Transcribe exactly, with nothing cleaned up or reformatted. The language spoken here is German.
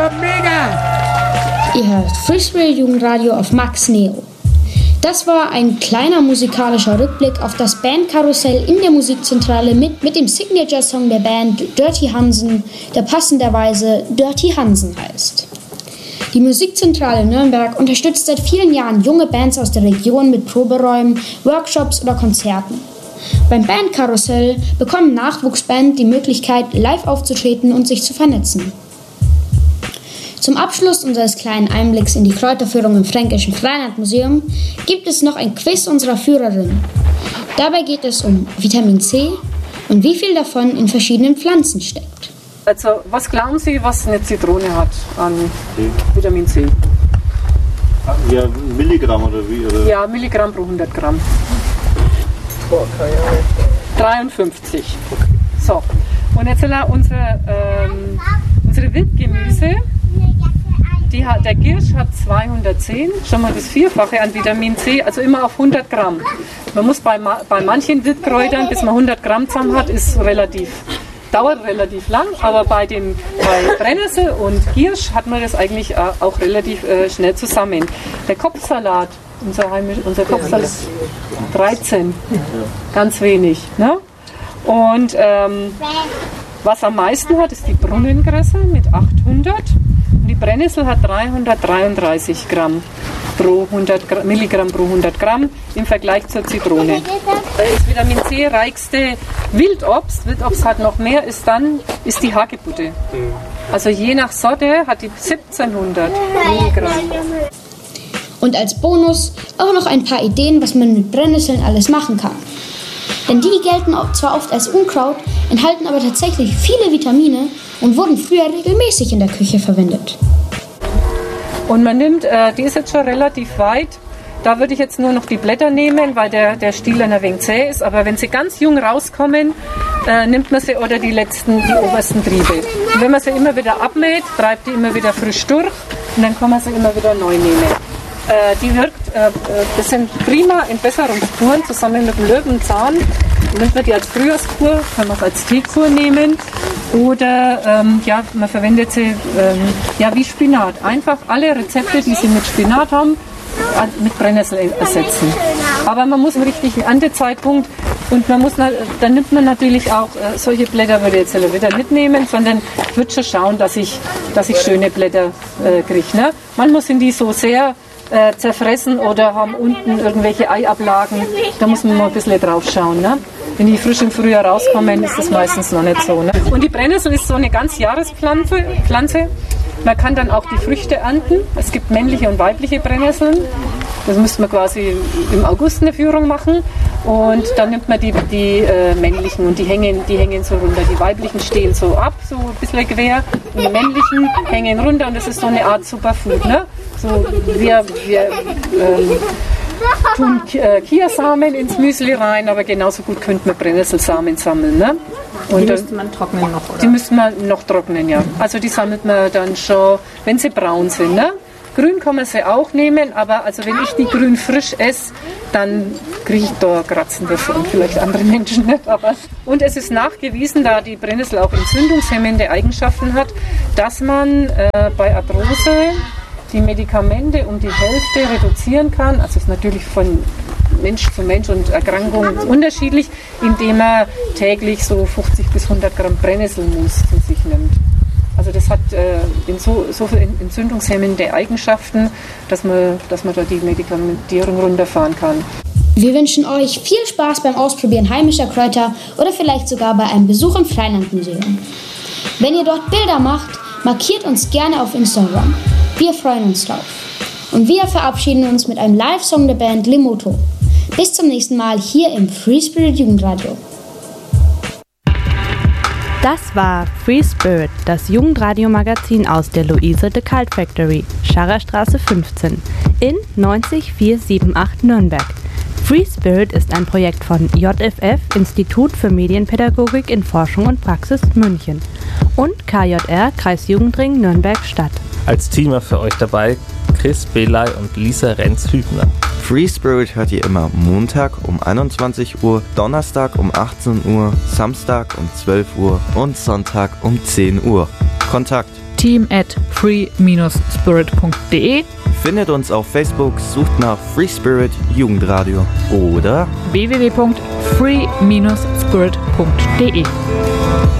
mega! Ihr hört Free Spirit Jugendradio auf Max Neo. Das war ein kleiner musikalischer Rückblick auf das Bandkarussell in der Musikzentrale mit, mit dem Signature-Song der Band Dirty Hansen, der passenderweise Dirty Hansen heißt. Die Musikzentrale Nürnberg unterstützt seit vielen Jahren junge Bands aus der Region mit Proberäumen, Workshops oder Konzerten. Beim Bandkarussell bekommen Nachwuchsbands die Möglichkeit, live aufzutreten und sich zu vernetzen. Zum Abschluss unseres kleinen Einblicks in die Kräuterführung im Fränkischen Freilandmuseum gibt es noch ein Quiz unserer Führerin. Dabei geht es um Vitamin C und wie viel davon in verschiedenen Pflanzen steckt. Also, was glauben Sie, was eine Zitrone hat an C. Vitamin C? Ja, Milligramm oder wie? Oder? Ja, Milligramm pro hundert Gramm. dreiundfünfzig. So, und jetzt unsere, ähm, unsere Wildgemüse. Die hat, der Giersch hat zweihundertzehn, schon mal das Vierfache an Vitamin C, also immer auf hundert Gramm. Man muss bei, bei manchen Wildkräutern, bis man hundert Gramm zusammen hat, ist relativ, dauert relativ lang, aber bei, den, bei Brennnessel und Giersch hat man das eigentlich auch relativ äh, schnell zusammen. Der Kopfsalat, unser, heimisch, unser Kopfsalat, dreizehn, ganz wenig. Ne? Und ähm, was am meisten hat, ist die Brunnenkresse mit achthundert. Die Brennnessel hat dreihundertdreiunddreißig Gramm pro hundert Milligramm pro hundert Gramm im Vergleich zur Zitrone. Das Vitamin C reichste Wildobst, Wildobst hat noch mehr, ist dann ist die Hagebutte. Also je nach Sorte hat die siebzehnhundert Milligramm. Und als Bonus auch noch ein paar Ideen, was man mit Brennnesseln alles machen kann. Denn die gelten zwar oft als Unkraut, enthalten aber tatsächlich viele Vitamine und wurden früher regelmäßig in der Küche verwendet. Und man nimmt, äh, die ist jetzt schon relativ weit, da würde ich jetzt nur noch die Blätter nehmen, weil der, der Stiel ein wenig zäh ist, aber wenn sie ganz jung rauskommen, äh, nimmt man sie oder die letzten, die obersten Triebe. Und wenn man sie immer wieder abmäht, treibt die immer wieder frisch durch und dann kann man sie immer wieder neu nehmen. Äh, die wirkt, äh, das sind prima Entwässerungskuren zusammen mit dem Löwenzahn. Nimmt man die als Frühjahrskur, kann man es als Teekur nehmen oder ähm, ja, man verwendet sie ähm, ja, wie Spinat. Einfach alle Rezepte, die sie mit Spinat haben, mit Brennnessel ersetzen. Aber man muss im richtigen Erntezeitpunkt und man muss, dann nimmt man natürlich auch äh, solche Blätter, würde ich jetzt wieder mitnehmen, sondern ich würde schon schauen, dass ich, dass ich schöne Blätter äh, kriege. Ne? Manchmal sind die so sehr Äh, zerfressen oder haben unten irgendwelche Eiablagen. Da muss man mal ein bisschen drauf schauen. Ne? Wenn die frisch im Frühjahr rauskommen, ist das meistens noch nicht so. Ne? Und die Brennnessel ist so eine Ganzjahrespflanze. Pflanze. Man kann dann auch die Früchte ernten. Es gibt männliche und weibliche Brennnesseln. Das müsste man quasi im August eine Führung machen. Und dann nimmt man die, die äh, männlichen und die hängen, die hängen so runter. Die weiblichen stehen so ab, so ein bisschen quer. Und die männlichen hängen runter und das ist so eine Art Superfood. Ne? So, wir wir ähm, tun äh, Kiasamen ins Müsli rein, aber genauso gut könnte man Brennnesselsamen sammeln. Ne? Und die müsste man trocknen noch, oder? Die müsste man noch trocknen, ja. Also die sammelt man dann schon, wenn sie braun sind. Ne? Grün kann man sie auch nehmen, aber also wenn ich die grün frisch esse, dann kriege ich da Kratzen davon, vielleicht andere Menschen nicht. Aber und es ist nachgewiesen, da die Brennnessel auch entzündungshemmende Eigenschaften hat, dass man äh, bei Arthrose die Medikamente um die Hälfte reduzieren kann. Also ist natürlich von Mensch zu Mensch und Erkrankung unterschiedlich, indem er täglich so fünfzig bis hundert Gramm Brennnesselmus zu sich nimmt. Also das hat äh, in so, so viele entzündungshemmende Eigenschaften, dass man, dass man da die Medikamentierung runterfahren kann. Wir wünschen euch viel Spaß beim Ausprobieren heimischer Kräuter oder vielleicht sogar bei einem Besuch im Freilandmuseum. Wenn ihr dort Bilder macht, markiert uns gerne auf Instagram. Wir freuen uns drauf. Und wir verabschieden uns mit einem Live-Song der Band Limoto. Bis zum nächsten Mal hier im Free Spirit Jugendradio. Das war Free Spirit, das Jugendradio-Magazin aus der Luise de Cult Factory, Scharrerstraße fünfzehn, in neunzig vier sieben acht Nürnberg. Free Spirit ist ein Projekt von J F F, Institut für Medienpädagogik in Forschung und Praxis München, und K J R, Kreisjugendring Nürnberg-Stadt. Als Teamer für euch dabei Chris Belay und Lisa Renz-Hübner. Free Spirit hört ihr immer Montag um einundzwanzig Uhr, Donnerstag um achtzehn Uhr, Samstag um zwölf Uhr und Sonntag um zehn Uhr. Kontakt: team at free dash spirit punkt de. Findet uns auf Facebook, sucht nach Free Spirit Jugendradio oder w w w punkt free dash spirit punkt de.